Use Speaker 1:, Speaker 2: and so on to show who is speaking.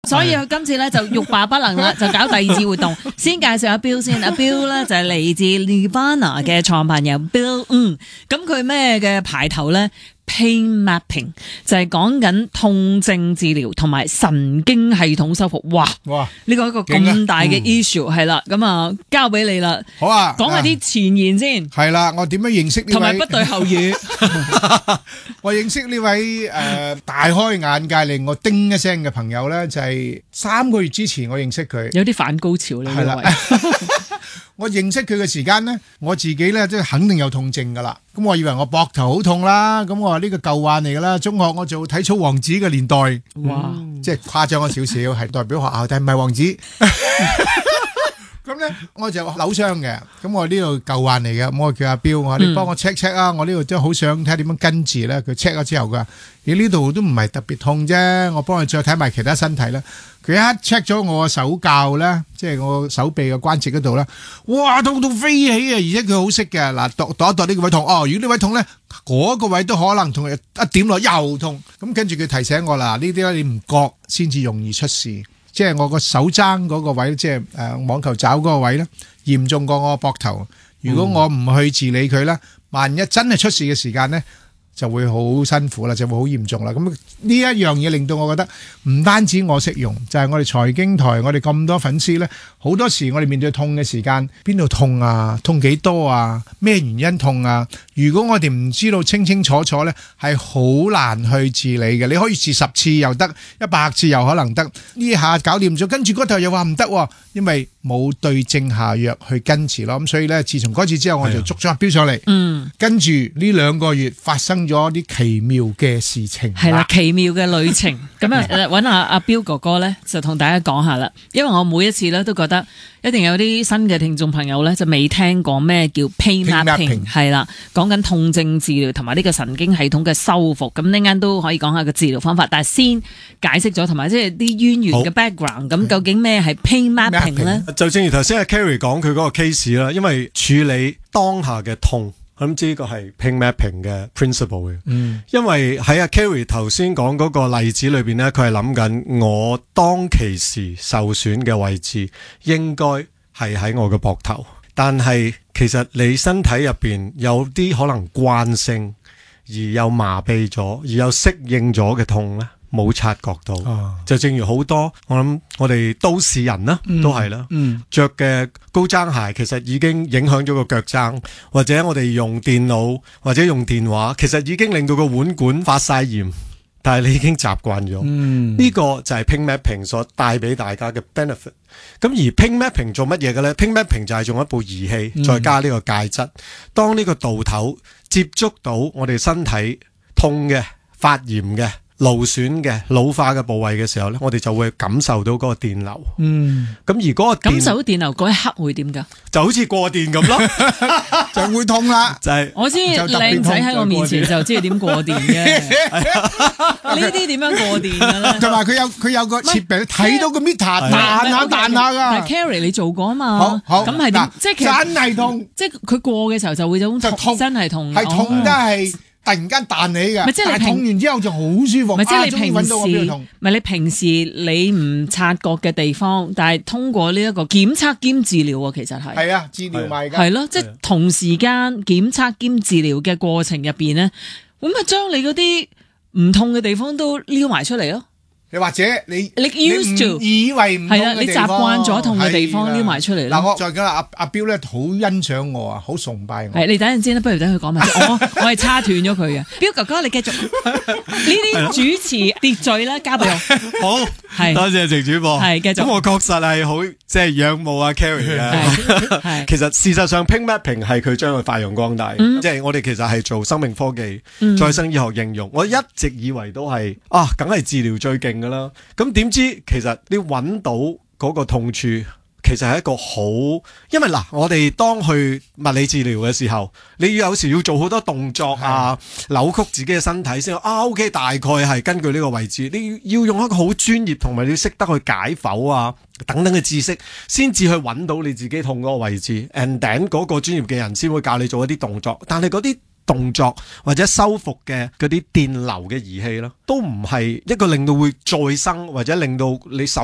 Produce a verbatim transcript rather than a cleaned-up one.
Speaker 1: 所以佢今次咧就欲罷不能啦，就搞第二次活動。先介紹阿 Bill 先，阿 Bill 咧就係嚟自 Nirvana 嘅創辦人 Bill， 嗯，咁佢咩嘅牌頭咧？ Pain mapping 就係講緊痛症治療同埋神經系統修復。哇！哇！呢個一個咁大嘅 issue 係啦，咁啊交俾你啦。
Speaker 2: 好啊，
Speaker 1: 講下啲前言先。
Speaker 2: 係啦，我點樣認識呢位？
Speaker 1: 同埋不對後語。
Speaker 2: 我認識呢位誒大開眼界令我叮一聲嘅朋友咧，就係三個月之前我認識佢。
Speaker 1: 有啲反高潮呢位。
Speaker 2: 我認識佢嘅時間咧，我自己咧即係肯定有痛症噶啦。咁我以為我膊頭好痛啦，咁我話呢個舊患嚟噶啦。中學我做體操王子嘅年代，哇，即係誇張咗少少，係代表學校，但係唔係王子。咁咧我就扭傷嘅，咁我呢度舊患嚟嘅，咁我叫阿彪，我話你幫我 check check 啊，我呢度真係好想睇下點樣根治咧。佢 check 咗之後佢話：你呢度都唔係特別痛啫，我幫你再睇埋其他身體啦。佢一 check 咗我手教咧，即係我手臂嘅關節嗰度咧，哇痛到飛起啊！而且佢好識嘅，嗱度度一度呢個位痛，哦，如果呢位痛咧，嗰個位都可能痛，一點落又痛。咁跟住佢提醒我啦，呢啲咧你唔覺先至容易出事。即係我個手踭嗰個位，即係誒網球爪嗰個位咧，嚴重過我膊頭。如果我唔去治理佢咧，萬一真係出事嘅時間咧，就會好辛苦啦，就會好嚴重啦。咁呢一樣嘢令到我覺得唔單止我識用，就係我哋財經台，我哋咁多粉絲咧，好多時我哋面對痛嘅時間，邊度痛啊？痛幾多啊？咩原因痛啊？如果我哋唔知道清清楚楚咧，係好難去治理嘅。你可以治十次又得，一百次又可能得。呢下搞掂咗，跟住嗰頭又話唔得，因為冇對症下藥去根治咯。咁所以咧，自從嗰次之後，我就捉咗阿標上嚟。嗯，跟住呢兩個月發生咗啲奇妙嘅事情。
Speaker 1: 係啦，奇妙嘅旅程。咁啊，揾阿阿標哥哥咧，就同大家講下啦。因為我每一次咧都覺得一定有啲新嘅聽眾朋友咧就未聽過咩叫 pain mapping， 係啦，講緊痛症治療同埋呢個神經系統嘅修復。咁呢間都可以講下個治療方法，但係先解釋咗同埋即係啲淵源嘅 background。咁究竟咩係 pain mapping 咧？
Speaker 3: 就正如頭先阿 Carrie 講佢嗰個 case 啦，因為處理當下嘅痛。我諗知呢個係 pain mapping 嘅 principle 嘅，嗯，因為喺阿 Carrie 頭先講嗰個例子裏邊咧，佢係諗緊我當其時受損嘅位置應該係喺我嘅膊頭，但係其實你身體入邊有啲可能慣性而又麻痹咗而又適應咗嘅痛咧，冇察覺到，啊、就正如好多我諗我哋都市人啦，嗯、都係啦，着嘅高踭鞋其實已經影響咗個腳踭，或者我哋用電腦或者用電話，其實已經令到個腕管發晒炎，但係你已經習慣咗，呢、嗯、個就係 pain mapping 所帶俾大家嘅 benefit。咁而 pain mapping 做乜嘢嘅咧 ？pain mapping 就係用一部儀器，嗯、再加呢個介質，當呢個導頭接觸到我哋身體痛嘅、發炎嘅、勞損嘅、老化嘅部位嘅時候咧，我哋就會感受到嗰個電流。嗯，咁而嗰個
Speaker 1: 感受到電流嗰一刻會點噶？
Speaker 3: 就好似過電咁咯，
Speaker 2: 就會痛啦。
Speaker 3: 就係、是、
Speaker 1: 我知靚仔喺我面前就知道點過電嘅。呢啲點樣過電噶咧？
Speaker 2: 同埋佢有佢有個設備睇到個 meter 彈下彈下噶。
Speaker 1: 但係 Carrie 你做過啊嘛？
Speaker 2: 好，好
Speaker 1: 咁係點？即係其實真
Speaker 2: 係痛，
Speaker 1: 即係佢過嘅時候就會有種痛，真係痛，
Speaker 2: 係痛得係。突然間彈起嘅，但係痛完之後就好舒服。
Speaker 1: 咪即係你平時，
Speaker 2: 唔
Speaker 1: 係你平時你唔察覺嘅地方，但係通過呢一個檢測兼治療啊，其實係
Speaker 2: 係啊，治療埋㗎。
Speaker 1: 係咯，即係同時間檢測兼治療嘅過程入邊咧，咁咪將你嗰啲唔痛嘅地方都撩埋出嚟咯。
Speaker 2: 你或者你
Speaker 1: 你 used to
Speaker 2: 以為唔痛嘅地方，
Speaker 1: 係啊，你習慣咗痛嘅地方撩埋出嚟。
Speaker 2: 嗱，我再講阿阿彪咧，好欣賞我啊，好崇拜我。
Speaker 1: 係你等陣先啦，不如等佢講埋先。我我係叉斷咗佢嘅。彪哥哥，你繼續呢啲主持秩序咧，交俾我。
Speaker 3: 好，係多謝鄭主播。係繼續。咁我確實係好即係仰慕阿 Carrie 嘅。其實事實上 pain mapping 係佢將佢發揚光大，即係我哋其實係做生命科技、再生醫學應用。我一直以為都係啊，梗係治療最勁。咁點知其實你揾到嗰個痛處，其實係一個好，因為嗱，我哋當去物理治療嘅時候，你有時要做好多動作啊，扭曲自己嘅身體先啊 ，OK， 大概係根據呢個位置，你要用一個好專業同埋你要識得去解剖啊等等嘅知識，先至去揾到你自己痛嗰個位置 ，and then 嗰個專業嘅人先會教你做一啲動作，但係嗰啲動作或者修復嘅嗰啲電流嘅儀器咯，都唔係一個令到會再生或者令到你手